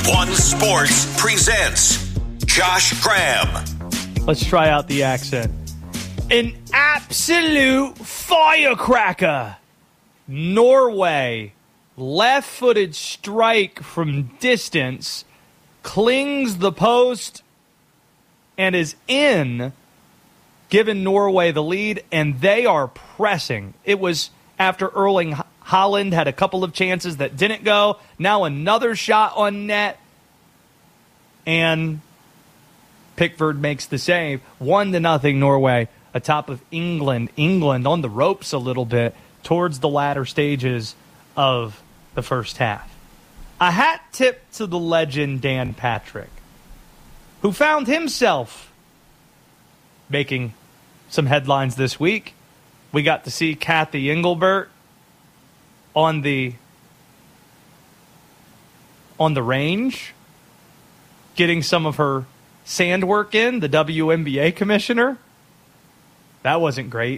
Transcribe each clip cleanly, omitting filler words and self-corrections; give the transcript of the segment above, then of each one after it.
One Sports presents Josh Graham. Let's try out the accent. An absolute firecracker. Norway, left-footed strike from distance, clings the post, and is in, giving Norway the lead, and they are pressing. It was after Erling Haaland had a couple of chances that didn't go. Now another shot on net, and Pickford makes the save. 1-0 Norway atop of England. England on the ropes a little bit towards the latter stages of the first half. A hat tip to the legend Dan Patrick, who found himself making some headlines this week. We got to see Kathy Engelbert on the range, getting some of her sand work in, the WNBA commissioner. That wasn't great.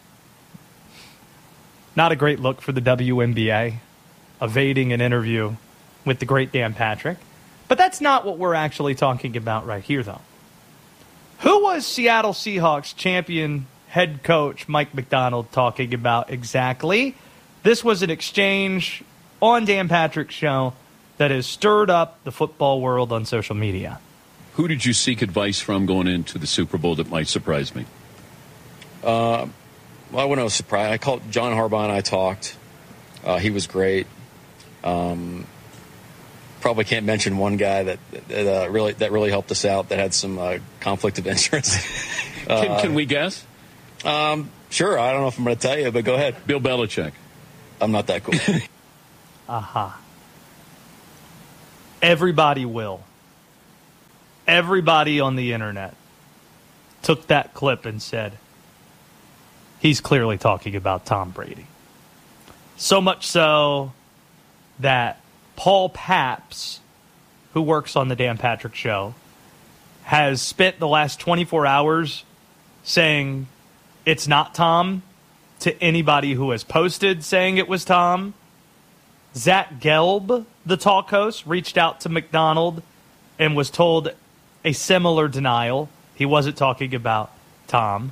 Not a great look for the WNBA, evading an interview with the great Dan Patrick. But that's not what we're actually talking about right here, though. Who was Seattle Seahawks champion head coach Mike Macdonald talking about exactly? This was an exchange on Dan Patrick's show that has stirred up the football world on social media. Who did you seek advice from going into the Super Bowl that might surprise me? Well, I wasn't surprised. I called John Harbaugh and I talked. He was great. Probably can't mention one guy that really helped us out that had some conflict of interest. Can we guess? Sure. I don't know if I'm going to tell you, but go ahead. Bill Belichick. I'm not that cool. Aha. Everybody will. Everybody on the internet took that clip and said, he's clearly talking about Tom Brady. So much so that Paul Papps, who works on the Dan Patrick Show, has spent the last 24 hours saying it's not Tom to anybody who has posted saying it was Tom. Zach Gelb, the talk host, reached out to Macdonald and was told a similar denial. He wasn't talking about Tom.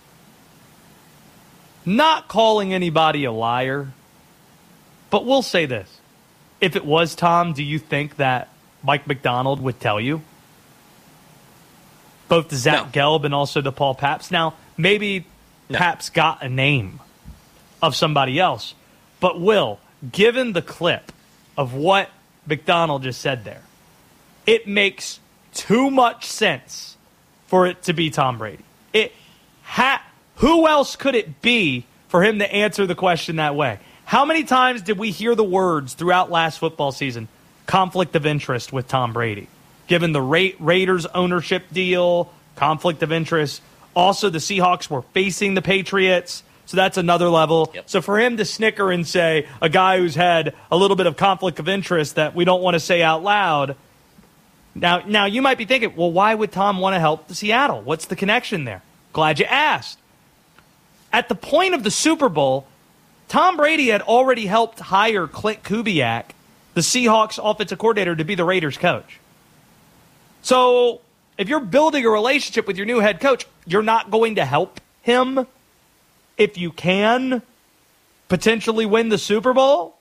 Not calling anybody a liar, but we'll say this. If it was Tom, do you think that Mike Macdonald would tell you? Both the Zach Gelb and also the Paul Papps. Now, maybe Papps got a name of somebody else, but Will, given the clip of what Macdonald just said there, it makes too much sense for it to be Tom Brady. Who else could it be for him to answer the question that way? How many times did we hear the words throughout last football season, conflict of interest with Tom Brady? Given the Raiders ownership deal, conflict of interest. Also, the Seahawks were facing the Patriots, so that's another level. Yep. So for him to snicker and say, a guy who's had a little bit of conflict of interest that we don't want to say out loud, now you might be thinking, well, why would Tom want to help the Seattle? What's the connection there? Glad you asked. At the point of the Super Bowl, Tom Brady had already helped hire Clint Kubiak, the Seahawks offensive coordinator, to be the Raiders coach. So if you're building a relationship with your new head coach, you're not going to help him if you can potentially win the Super Bowl?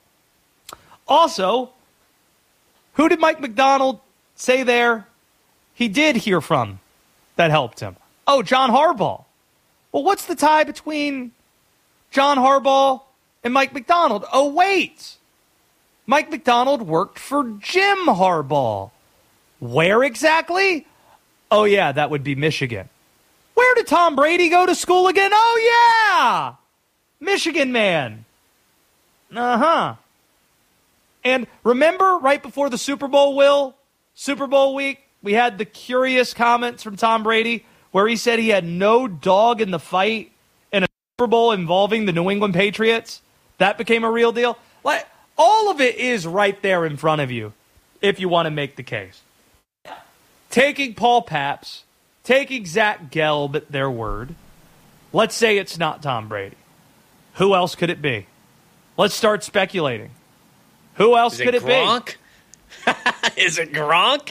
Also, who did Mike Macdonald say there he did hear from that helped him? Oh, John Harbaugh. Well, what's the tie between John Harbaugh and Mike Macdonald? Oh, wait. Mike Macdonald worked for Jim Harbaugh. Where exactly? Oh, yeah, that would be Michigan. Where did Tom Brady go to school again? Oh, yeah. Michigan man. Uh-huh. And remember right before the Super Bowl, Will, Super Bowl week, we had the curious comments from Tom Brady where he said he had no dog in the fight in a Super Bowl involving the New England Patriots. That became a real deal. Like, all of it is right there in front of you if you want to make the case. Taking Paul Papps, taking Zach Gelb at their word, let's say it's not Tom Brady. Who else could it be? Let's start speculating. Who else could it Gronk? be? Is it Gronk?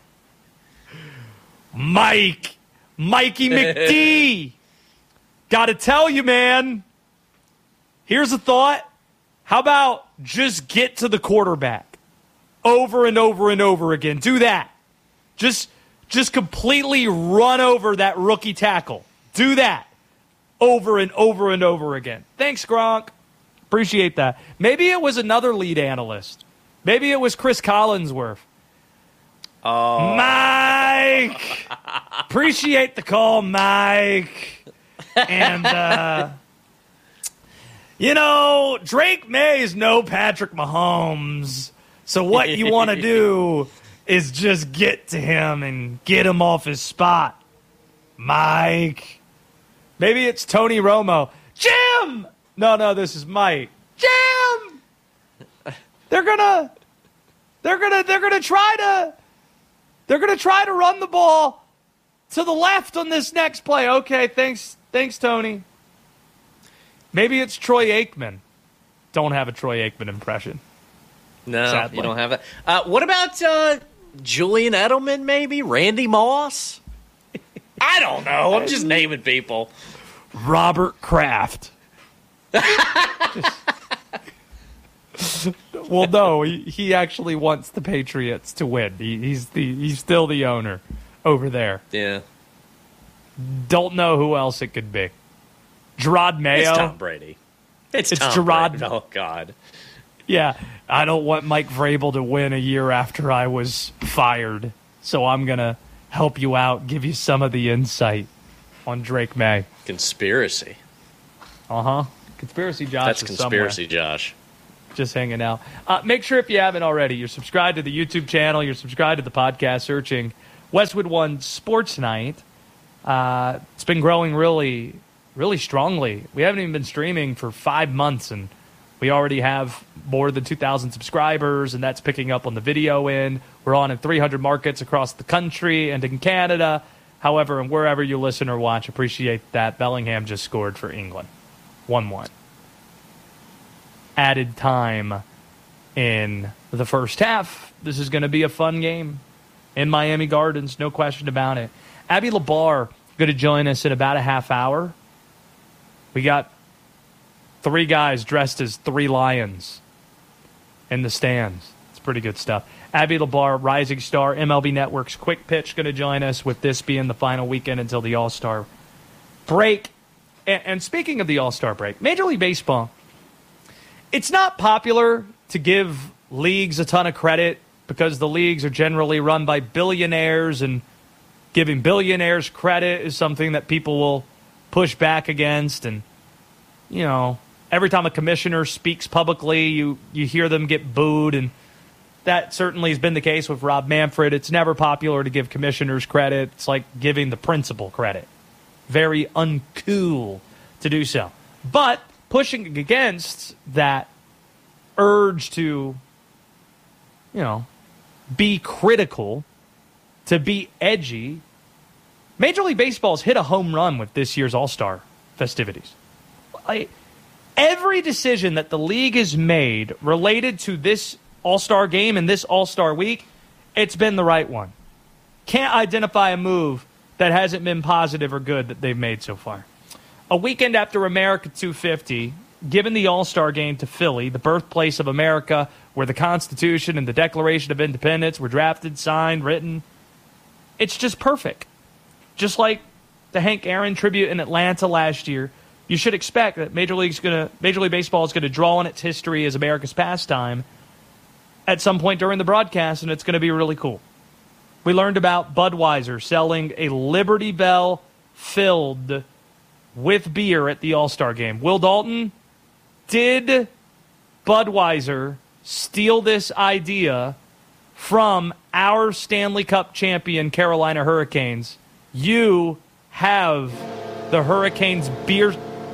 Mikey McD. Got to tell you, man. Here's a thought. How about just get to the quarterback over and over and over again? Do that. Just completely run over that rookie tackle. Do that over and over and over again. Thanks, Gronk. Appreciate that. Maybe it was another lead analyst. Maybe it was Chris Collinsworth. Oh. Mike! Appreciate the call, Mike. And, Drake May is no Patrick Mahomes. So what you want to do is just get to him and get him off his spot. Mike. Maybe it's Tony Romo. Jim! No, this is Mike. Jim! They're gonna try to run the ball to the left on this next play. Okay, thanks, Tony. Maybe it's Troy Aikman. Don't have a Troy Aikman impression. No, sadly. You don't have that. What about Julian Edelman, maybe? Randy Moss? I don't know. I'm just naming people. Robert Kraft. Well, no, he actually wants the Patriots to win. He's still the owner over there. Yeah. Don't know who else it could be. Gerard Mayo. It's Tom Brady. It's Tom Gerard. Brady. Oh, God. Yeah, I don't want Mike Vrabel to win a year after I was fired, so I'm going to help you out, give you some of the insight on Drake May. Conspiracy. Uh-huh. Conspiracy Josh. That's Conspiracy somewhere. Josh. Just hanging out. Make sure if you haven't already, you're subscribed to the YouTube channel, you're subscribed to the podcast, searching Westwood One Sports Night. It's been growing really, really strongly. We haven't even been streaming for 5 months, and we already have more than 2,000 subscribers, and that's picking up on the video end. We're on in 300 markets across the country and in Canada. However, and wherever you listen or watch, appreciate that. Bellingham just scored for England. 1-1. Added time in the first half. This is going to be a fun game in Miami Gardens, no question about it. Abby Labar going to join us in about a half hour. We got 3 guys dressed as 3 lions in the stands. It's pretty good stuff. Abby Labar, Rising Star, MLB Network's Quick Pitch, going to join us with this being the final weekend until the All-Star break. And speaking of the All-Star break, Major League Baseball, it's not popular to give leagues a ton of credit because the leagues are generally run by billionaires, and giving billionaires credit is something that people will push back against. And, every time a commissioner speaks publicly, you hear them get booed, and that certainly has been the case with Rob Manfred. It's never popular to give commissioners credit. It's like giving the principal credit. Very uncool to do so. But pushing against that urge to, be critical, to be edgy, Major League Baseball's hit a home run with this year's All-Star festivities. Every decision that the league has made related to this All-Star game and this All-Star week, it's been the right one. Can't identify a move that hasn't been positive or good that they've made so far. A weekend after America 250, given the All-Star game to Philly, the birthplace of America, where the Constitution and the Declaration of Independence were drafted, signed, written, it's just perfect. Just like the Hank Aaron tribute in Atlanta last year, you should expect that Major League Baseball is going to draw on its history as America's pastime at some point during the broadcast, and it's going to be really cool. We learned about Budweiser selling a Liberty Bell filled with beer at the All-Star game. Will Dalton, did Budweiser steal this idea from our Stanley Cup champion Carolina Hurricanes? You have the Hurricanes beer.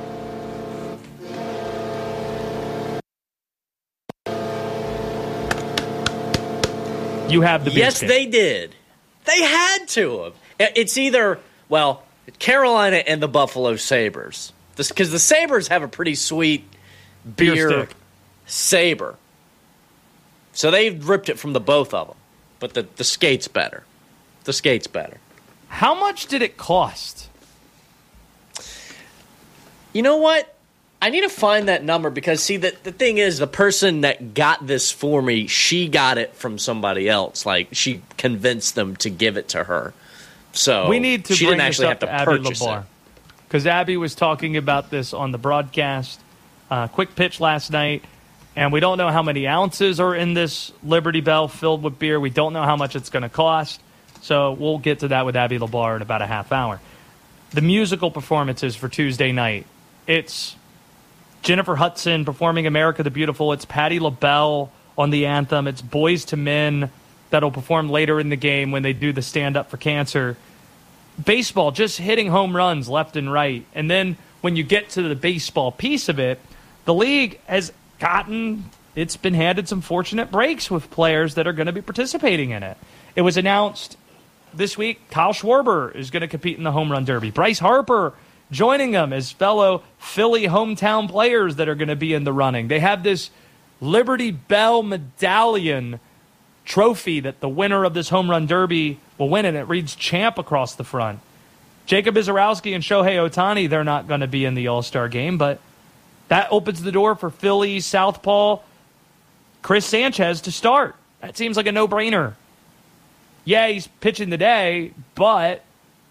You have the beer. Yes, stick. they did. They had to have. It's either, Carolina and the Buffalo Sabres. Because the Sabres have a pretty sweet beer stick. saber. So they ripped it from the both of them. but the skate's better. The skate's better. How much did it cost? You know what? I need to find that number because, see, the thing is, the person that got this for me, she got it from somebody else. Like, she convinced them to give it to her. So we need to she bring didn't actually this have up to Abby purchase LeBar, it. because Abby was talking about this on the broadcast. Quick pitch last night, and we don't know how many ounces are in this Liberty Bell filled with beer. We don't know how much it's going to cost. So we'll get to that with Abby LeBar in about a half hour. The musical performances for Tuesday night. It's Jennifer Hudson performing America the Beautiful. It's Patti LaBelle on the anthem. It's Boyz II Men that'll perform later in the game when they do the Stand Up for Cancer. Baseball just hitting home runs left and right. And then when you get to the baseball piece of it, the league has it's been handed some fortunate breaks with players that are going to be participating in it. It was announced this week Kyle Schwarber is going to compete in the home run derby. Bryce Harper joining them as fellow Philly hometown players that are going to be in the running. They have this Liberty Bell medallion trophy that the winner of this home run derby will win, and it reads champ across the front. Jacob Izarowski and Shohei Ohtani, they're not going to be in the All-Star game, but that opens the door for Philly southpaw Chris Sanchez to start. That seems like a no-brainer. Yeah, he's pitching today, but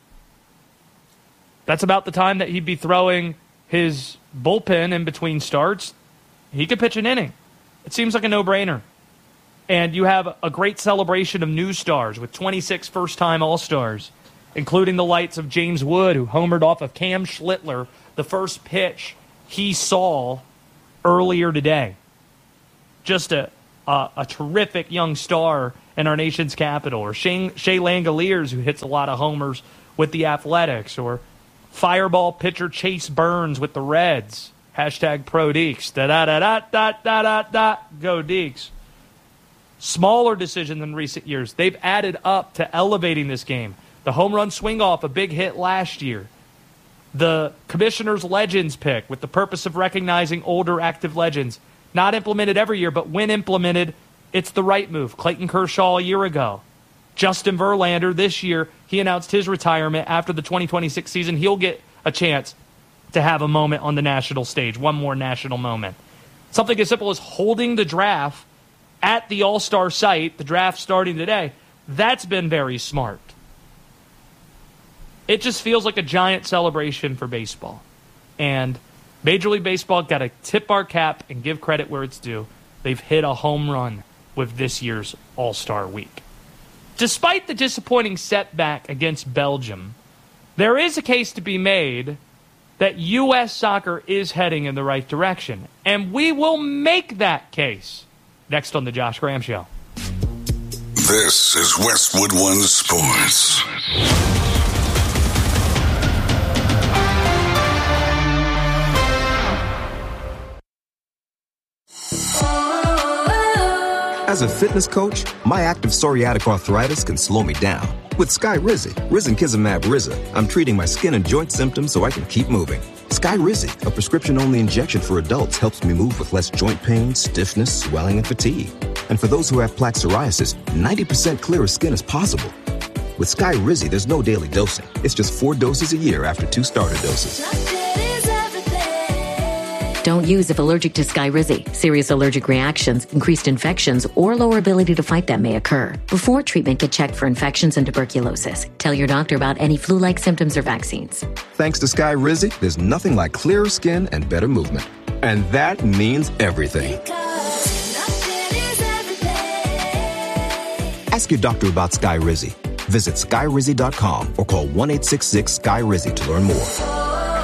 that's about the time that he'd be throwing his bullpen in between starts. He could pitch an inning. It seems like a no-brainer. And you have a great celebration of new stars with 26 first-time All-Stars, including the lights of James Wood, who homered off of Cam Schlittler, the first pitch he saw earlier today. Just a terrific young star in our nation's capital. Or Shea Langoliers, who hits a lot of homers with the Athletics. Or Fireball pitcher Chase Burns with the Reds. Hashtag Pro Deeks. Da-da-da-da-da-da-da-da. Go Deeks. Smaller decision than recent years. They've added up to elevating this game. The home run swing off, a big hit last year. The Commissioner's Legends pick with the purpose of recognizing older active legends. Not implemented every year, but when implemented, it's the right move. Clayton Kershaw a year ago. Justin Verlander this year, he announced his retirement after the 2026 season. He'll get a chance to have a moment on the national stage, one more national moment. Something as simple as holding the draft at the All-Star site, the draft starting today, that's been very smart. It just feels like a giant celebration for baseball. And Major League Baseball got to tip our cap and give credit where it's due. They've hit a home run with this year's All-Star Week. Despite the disappointing setback against Belgium, there is a case to be made that U.S. soccer is heading in the right direction. And we will make that case next on The Josh Graham Show. This is Westwood One Sports. As a fitness coach, my active psoriatic arthritis can slow me down. With Skyrizi, risankizumab Riza, I'm treating my skin and joint symptoms so I can keep moving. Skyrizi, a prescription-only injection for adults, helps me move with less joint pain, stiffness, swelling, and fatigue. And for those who have plaque psoriasis, 90% clearer skin is possible. With Skyrizi, there's no daily dosing. It's just 4 doses a year after 2 starter doses. Don't use if allergic to Skyrizi. Serious allergic reactions, increased infections, or lower ability to fight them may occur. Before treatment, get checked for infections and tuberculosis. Tell your doctor about any flu-like symptoms or vaccines. Thanks to Skyrizi, there's nothing like clearer skin and better movement. And that means everything. Ask your doctor about Skyrizi. Visit Skyrizi.com or call 1-866-SKY-RIZI to learn more.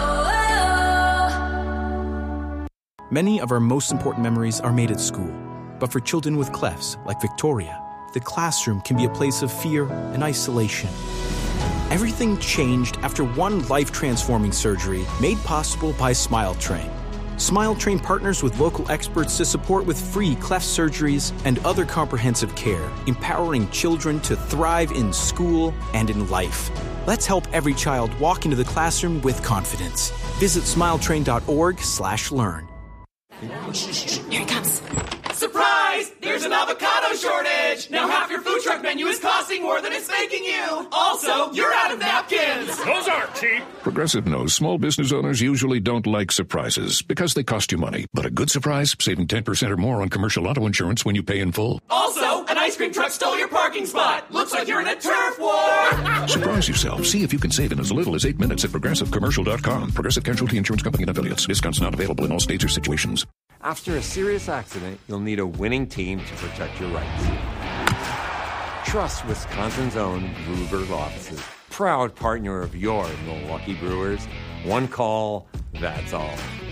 Many of our most important memories are made at school. But for children with clefs, like Victoria, the classroom can be a place of fear and isolation. Everything changed after one life-transforming surgery made possible by SmileTrain. SmileTrain partners with local experts to support with free cleft surgeries and other comprehensive care, empowering children to thrive in school and in life. Let's help every child walk into the classroom with confidence. Visit smiletrain.org/learn. Here he comes. Surprise! There There's an avocado shortage. Now half your food truck menu is costing more than it's making you. Also, you're out of napkins. Those aren't cheap. Progressive knows small business owners usually don't like surprises because they cost you money. But a good surprise, saving 10% or more on commercial auto insurance when you pay in full. Also, an ice cream truck stole your parking spot. Looks like you're in a turf war. Surprise yourself. See if you can save in as little as 8 minutes at ProgressiveCommercial.com. Progressive Casualty Insurance Company and Affiliates. Discounts not available in all states or situations. After a serious accident, you'll need a winning team to protect your rights. Trust Wisconsin's own Ruger Law Offices. Proud partner of your Milwaukee Brewers. One call, that's all.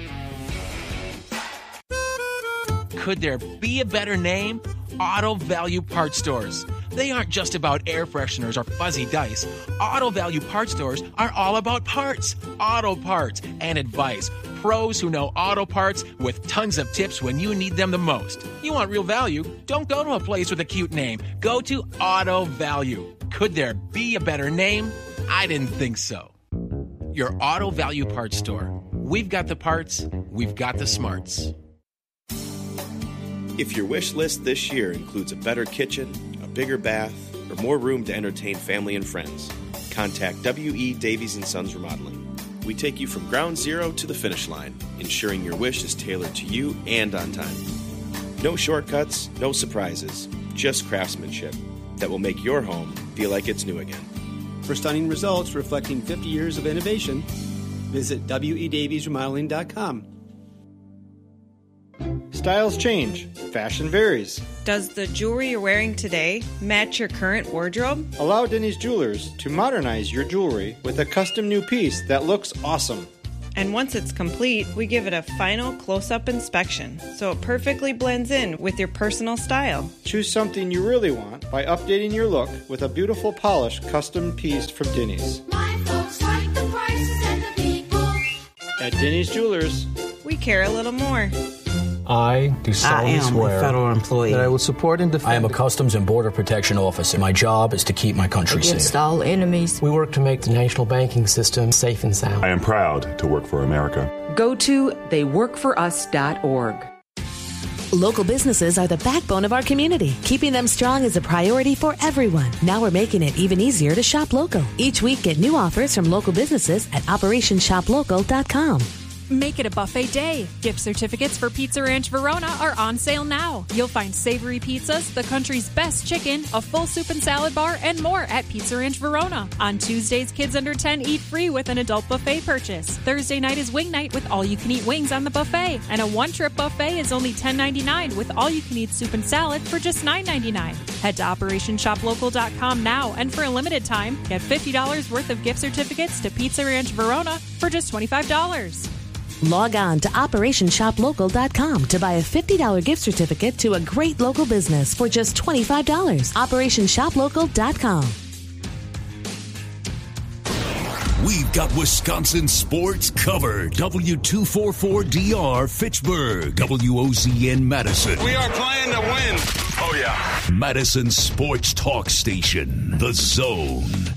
Could there be a better name? Auto Value Parts Stores. They aren't just about air fresheners or fuzzy dice. Auto Value Parts Stores are all about parts, auto parts, and advice. Pros who know auto parts with tons of tips when you need them the most. You want real value? Don't go to a place with a cute name. Go to Auto Value. Could there be a better name? I didn't think so. Your Auto Value Parts Store. We've got the parts, we've got the smarts. If your wish list this year includes a better kitchen, a bigger bath, or more room to entertain family and friends, contact W.E. Davies & Sons Remodeling. We take you from ground zero to the finish line, ensuring your wish is tailored to you and on time. No shortcuts, no surprises, just craftsmanship that will make your home feel like it's new again. For stunning results reflecting 50 years of innovation, visit WEDaviesRemodeling.com. Styles change. Fashion varies. Does the jewelry you're wearing today match your current wardrobe? Allow Denny's Jewelers to modernize your jewelry with a custom new piece that looks awesome. And once it's complete, we give it a final close-up inspection, so it perfectly blends in with your personal style. Choose something you really want by updating your look with a beautiful polished custom piece from Denny's. My folks like the prices and the people. At Denny's Jewelers, we care a little more. I do solemnly swear a federal employee that I will support and defend. I am a Customs and Border Protection officer. My job is to keep my country against safe. all enemies. We work to make the national banking system safe and sound. I am proud to work for America. Go to theyworkforus.org. Local businesses are the backbone of our community. Keeping them strong is a priority for everyone. Now we're making it even easier to shop local. Each week, get new offers from local businesses at OperationShopLocal.com. Make it a buffet day. Gift certificates for Pizza Ranch Verona are on sale now. You'll find savory pizzas, the country's best chicken, a full soup and salad bar, and more at Pizza Ranch Verona. On Tuesdays, kids under 10 eat free with an adult buffet purchase. Thursday night is wing night with all-you-can-eat wings on the buffet. And a one-trip buffet is only $10.99 with all-you-can-eat soup and salad for just $9.99. Head to OperationShopLocal.com now, and for a limited time, get $50 worth of gift certificates to Pizza Ranch Verona for just $25. Log on to OperationShopLocal.com to buy a $50 gift certificate to a great local business for just $25. OperationShopLocal.com. We've got Wisconsin sports covered. W244DR Fitchburg. WOZN Madison. We are playing to win. Oh, yeah. Madison Sports Talk Station. The Zone.